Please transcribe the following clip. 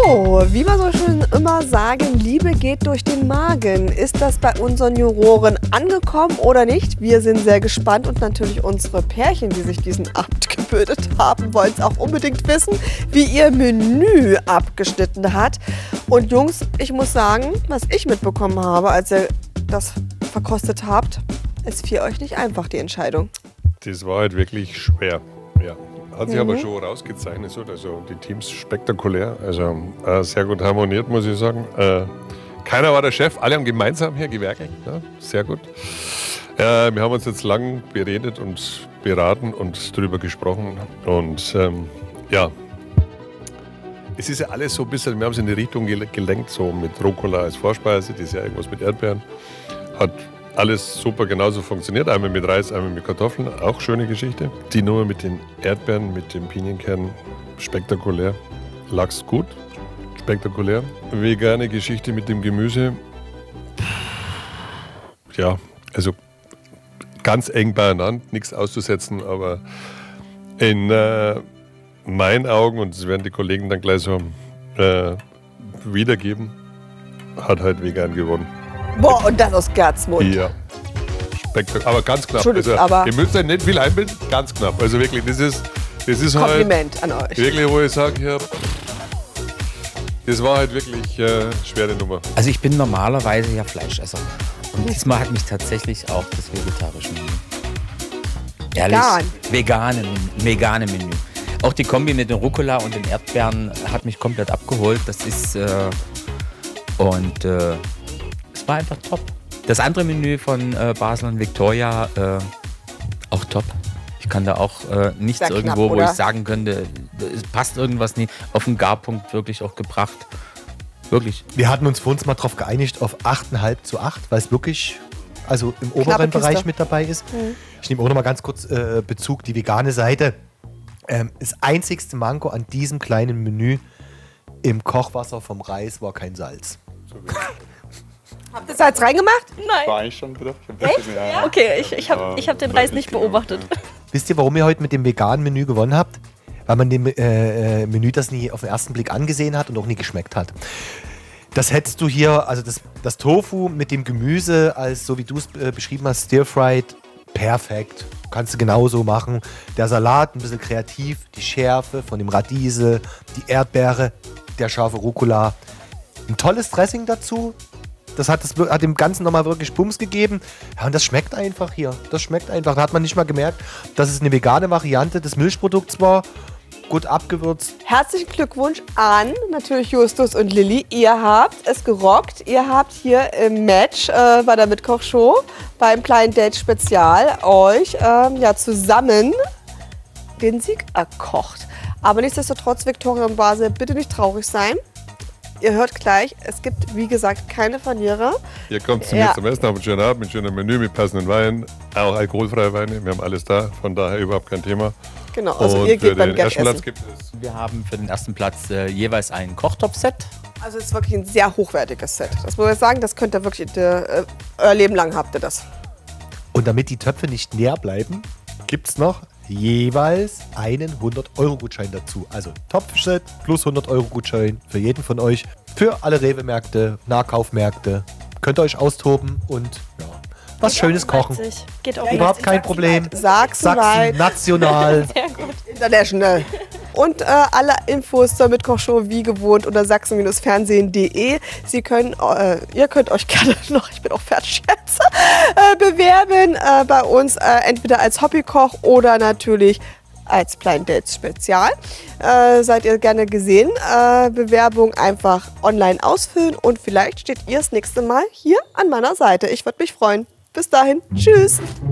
So, wie wir so schön immer sagen, Liebe geht durch den Magen. Ist das bei unseren Juroren angekommen oder nicht? Wir sind sehr gespannt und natürlich unsere Pärchen, die sich diesen Abend gebildet haben, wollen es auch unbedingt wissen, wie ihr Menü abgeschnitten hat. Und Jungs, ich muss sagen, was ich mitbekommen habe, als ihr das verkostet habt, es fiel euch nicht einfach, die Entscheidung. Das war halt wirklich schwer, ja. Hat sich aber schon rausgezeichnet, also die Teams spektakulär, also sehr gut harmoniert, muss ich sagen. Keiner war der Chef, alle haben gemeinsam hier gewerkelt, ja, sehr gut. Wir haben uns jetzt lang beredet und beraten und darüber gesprochen und ja, es ist ja alles so ein bisschen, wir haben es in die Richtung gelenkt, so mit Rucola als Vorspeise, das ist ja irgendwas mit Erdbeeren, hat alles super genauso funktioniert, einmal mit Reis, einmal mit Kartoffeln, auch schöne Geschichte. Die Nummer mit den Erdbeeren, mit den Pinienkernen, spektakulär. Lachs gut, spektakulär. Vegane Geschichte mit dem Gemüse, ja, also ganz eng beieinander, nichts auszusetzen, aber in meinen Augen, und das werden die Kollegen dann gleich so wiedergeben, hat halt vegan gewonnen. Boah, und das aus Gerzmund. Ja. Aber ganz knapp. Entschuldigung, Also, aber ihr müsst euch nicht viel einbilden, ganz knapp. Also wirklich, das ist Kompliment halt an euch. wirklich, wo ich sage, ja, das war halt wirklich schwere Nummer. Also ich bin normalerweise ja Fleischesser. Und diesmal hat mich tatsächlich auch das vegetarische Menü. Ehrlich, vegane Menü. Auch die Kombi mit den Rucola und den Erdbeeren hat mich komplett abgeholt. Das ist es war einfach top. Das andere Menü von Basel und Victoria, auch top. Ich kann da auch nichts Sehr irgendwo, knapp, wo ich oder? sagen könnte, es passt irgendwas nicht. Auf den Garpunkt wirklich auch gebracht. Wirklich. Wir hatten uns für uns mal darauf geeinigt auf 8,5 zu 8, weil es wirklich also im oberen Kiste. Bereich mit dabei ist. Ich nehme auch noch mal ganz kurz Bezug, die vegane Seite. Das einzigste Manko an diesem kleinen Menü im Kochwasser vom Reis war kein Salz. Habt ihr Salz reingemacht? Nein. War eigentlich schon drin. Okay, ich hab den Reis nicht beobachtet. Wisst ihr, warum ihr heute mit dem veganen Menü gewonnen habt? Weil man dem Menü das nie auf den ersten Blick angesehen hat und auch nie geschmeckt hat. Das hättest du hier, also das Tofu mit dem Gemüse, als so wie du es beschrieben hast, stir-fried, perfekt. Kannst du genauso machen. Der Salat, ein bisschen kreativ, die Schärfe von dem Radiesel, die Erdbeere, der scharfe Rucola. Ein tolles Dressing dazu. Das hat dem Ganzen nochmal wirklich Bums gegeben. Ja, und das schmeckt einfach hier. Das schmeckt einfach. Da hat man nicht mal gemerkt, dass es eine vegane Variante des Milchprodukts war. Gut abgewürzt. Herzlichen Glückwunsch an natürlich Justus und Lilly. Ihr habt es gerockt. Ihr habt hier im Match bei der Mitkochshow beim Blind Date Spezial euch zusammen den Sieg erkocht. Aber nichtsdestotrotz, Victoria und Basel, bitte nicht traurig sein. Ihr hört gleich, es gibt, wie gesagt, keine Verlierer. Ihr kommt zu mir zum Essen, habt einen schönen Abend, mit schönem Menü, mit passenden Weinen, auch alkoholfreie Weine, wir haben alles da, von daher überhaupt kein Thema. Genau, also und ihr geht für beim den Gag ersten Platz essen. gibt es Wir haben für den ersten Platz jeweils ein Kochtopf-Set. Also es ist wirklich ein sehr hochwertiges Set. Das muss ich sagen, das könnt ihr wirklich, euer Leben lang habt ihr das. Und damit die Töpfe nicht leer bleiben, gibt es noch jeweils einen 100-Euro-Gutschein dazu. Also Topfset plus 100-Euro-Gutschein für jeden von euch. Für alle Rewe-Märkte, Nahkaufmärkte. Könnt ihr euch austoben und was Schönes kochen. Geht auch Überhaupt kein Problem. Sachsen-weit, national. Sehr gut. international. Und alle Infos zur Mitkochshow wie gewohnt unter sachsen-fernsehen.de. Ihr könnt euch gerne noch, ich bin auch fertig jetzt, bewerben bei uns entweder als Hobbykoch oder natürlich als Blind Dates Spezial. Seid ihr gerne gesehen. Bewerbung einfach online ausfüllen und vielleicht steht ihr das nächste Mal hier an meiner Seite. Ich würde mich freuen. Bis dahin. Tschüss.